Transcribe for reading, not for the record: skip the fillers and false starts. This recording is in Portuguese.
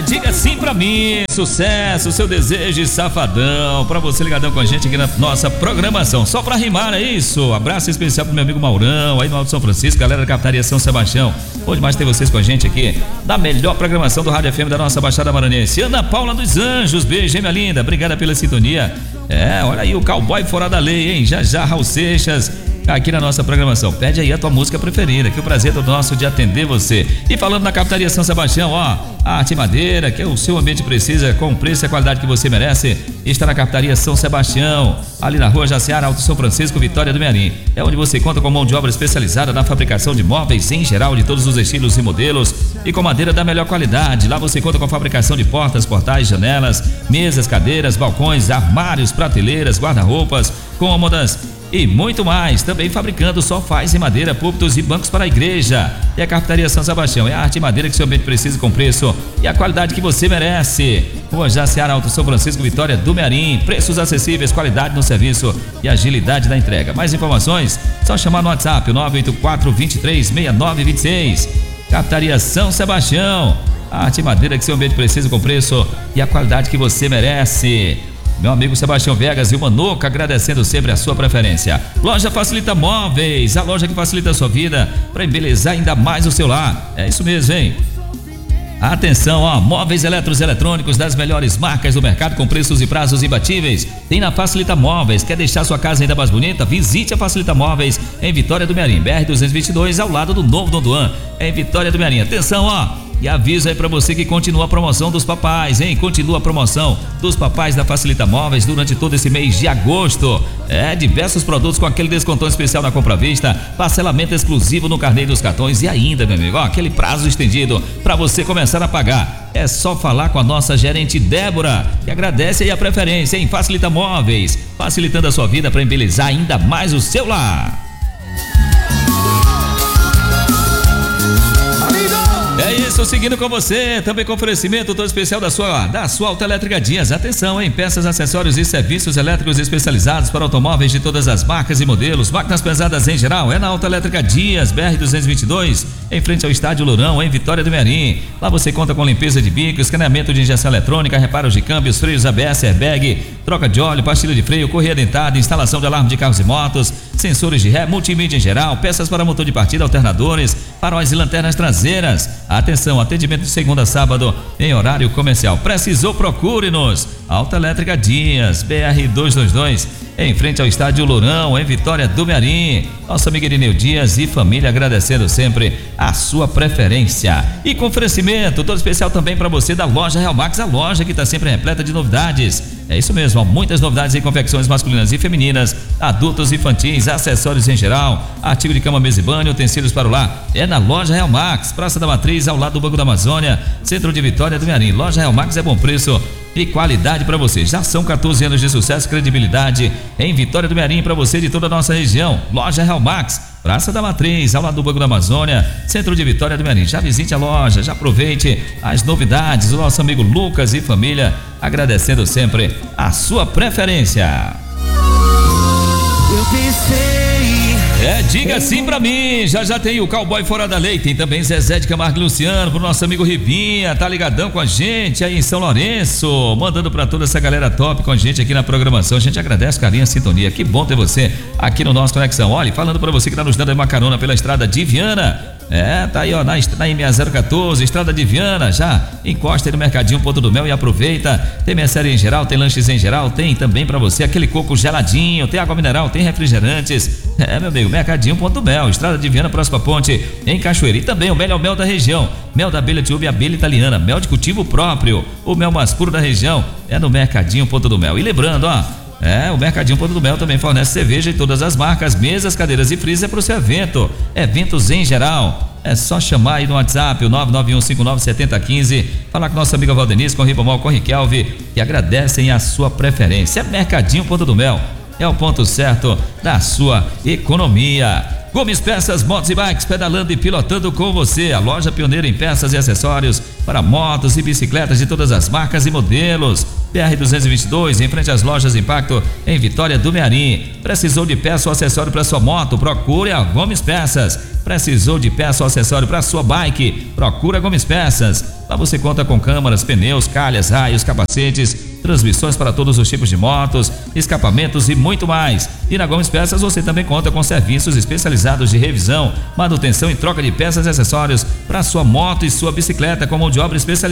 Diga sim pra mim, sucesso, seu desejo safadão, pra você ligadão com a gente aqui na nossa programação, só pra rimar, é isso. Abraço especial pro meu amigo Maurão, aí no Alto São Francisco, galera da Captaria São Sebastião. Hoje mais tem vocês com a gente aqui, da melhor programação do Rádio FM da nossa Baixada Maranhense. Ana Paula dos Anjos, beijo, hein, minha linda, obrigada pela sintonia. Olha aí o cowboy fora da lei, hein, já Raul Seixas, aqui na nossa programação. Pede aí a tua música preferida, que o prazer é todo nosso de atender você. E falando na Captaria São Sebastião, a arte e madeira que o seu ambiente precisa, com o preço e a qualidade que você merece, está na Captaria São Sebastião, ali na rua Jaciara, Alto São Francisco, Vitória do Mearim. É onde você conta com mão de obra especializada na fabricação de móveis em geral, de todos os estilos e modelos, e com madeira da melhor qualidade. Lá você conta com a fabricação de portas, portais, janelas, mesas, cadeiras, balcões, armários, prateleiras, guarda-roupas, cômodas e muito mais. Também fabricando sofás em madeira, púlpitos e bancos para a igreja. E a Captaria São Sebastião é a arte e madeira que seu ambiente precisa, com preço e a qualidade que você merece. Rua Jaciara, Alto São Francisco, Vitória do Mearim. Preços acessíveis, qualidade no serviço e agilidade na entrega. Mais informações, só chamar no WhatsApp 984-236926. Captaria São Sebastião, a arte e madeira que seu ambiente precisa, com preço e a qualidade que você merece. Meu amigo Sebastião Vegas e o Manoca, agradecendo sempre a sua preferência. Loja Facilita Móveis, a loja que facilita a sua vida para embelezar ainda mais o seu lar. É isso mesmo, hein? Atenção, móveis eletrônicos das melhores marcas do mercado, com preços e prazos imbatíveis. Tem na Facilita Móveis. Quer deixar sua casa ainda mais bonita? Visite a Facilita Móveis em Vitória do Mearim, BR-222, ao lado do Novo Dondoan, em Vitória do Mearim. Atenção, e aviso aí pra você que continua a promoção dos papais, hein? Continua a promoção dos papais da Facilita Móveis durante todo esse mês de agosto. Diversos produtos com aquele descontão especial na compra à vista, parcelamento exclusivo no carnê dos cartões e ainda, meu amigo, aquele prazo estendido pra você começar a pagar. É só falar com a nossa gerente Débora, que agradece aí a preferência, hein? Facilita Móveis, facilitando a sua vida para embelezar ainda mais o seu lar. É isso, seguindo com você, também com oferecimento todo especial da sua Autoelétrica Dias. Atenção, hein? Peças, acessórios e serviços elétricos especializados para automóveis de todas as marcas e modelos. Máquinas pesadas em geral, é na Autoelétrica Dias, BR-222, em frente ao Estádio Lourão, em Vitória do Mearim. Lá você conta com limpeza de bico, escaneamento de injeção eletrônica, reparos de câmbios, freios ABS, airbag, troca de óleo, pastilha de freio, correia dentada, instalação de alarme de carros e motos, sensores de ré, multimídia em geral, peças para motor de partida, alternadores, faróis e lanternas traseiras. Atenção, atendimento de segunda a sábado em horário comercial. Precisou? Procure-nos. Autoelétrica Dias, BR-222, em frente ao Estádio Lourão, em Vitória do Mearim. Nosso amigo Irineu Dias e família agradecendo sempre a sua preferência. E com oferecimento todo especial também para você da loja Real Max, a loja que está sempre repleta de novidades. É isso mesmo, muitas novidades em confecções masculinas e femininas, adultos e infantis, acessórios em geral, artigo de cama, mesa e banho, utensílios para o lar. É na loja Real Max, Praça da Matriz, ao lado do Banco da Amazônia, centro de Vitória do Mearim. Loja Real Max é bom preço e qualidade para você. Já são 14 anos de sucesso e credibilidade em Vitória do Mearim para você de toda a nossa região. Loja Real Max, Praça da Matriz, ao lado do Banco da Amazônia, centro de Vitória do Mearim. Já visite a loja, já aproveite as novidades. O nosso amigo Lucas e família agradecendo sempre a sua preferência. Eu pensei. Diga sim pra mim, já tem o cowboy fora da lei, tem também Zezé de Camargo e Luciano, pro nosso amigo Ribinha, tá ligadão com a gente aí em São Lourenço, mandando pra toda essa galera top com a gente aqui na programação. A gente agradece carinho, a sintonia, que bom ter você aqui no nosso Conexão. Olha, falando pra você que tá nos dando uma carona pela estrada de Viana. Tá aí, na MA014, Estrada de Viana, já encosta aí no Mercadinho Ponto do Mel e aproveita. Tem mercearia em geral, tem lanches em geral, tem também pra você aquele coco geladinho, tem água mineral, tem refrigerantes. Meu amigo, Mercadinho Ponto do Mel, Estrada de Viana, próxima ponte em Cachoeira. E também o melhor mel da região, mel da abelha de uva e abelha italiana, mel de cultivo próprio, o mel mais puro da região é no Mercadinho Ponto do Mel. E lembrando, o Mercadinho Ponto do Mel também fornece cerveja em todas as marcas, mesas, cadeiras e freezer para o seu evento. Eventos em geral. É só chamar aí no WhatsApp, o 991597015. Falar com nossa amiga Valdenice, com Ribamol, com Riquelme, que agradecem a sua preferência. Mercadinho Ponto do Mel é o ponto certo da sua economia. Gomes Peças, motos e bikes, pedalando e pilotando com você. A loja pioneira em peças e acessórios para motos e bicicletas de todas as marcas e modelos. BR-222, em frente às lojas Impacto, em Vitória do Mearim. Precisou de peça ou acessório para sua moto? Procure a Gomes Peças. Precisou de peça ou acessório para sua bike? Procura Gomes Peças. Lá você conta com câmeras, pneus, calhas, raios, capacetes, transmissões para todos os tipos de motos, escapamentos e muito mais. E na Gomes Peças você também conta com serviços especializados de revisão, manutenção e troca de peças e acessórios para sua moto e sua bicicleta com mão de obra especializada.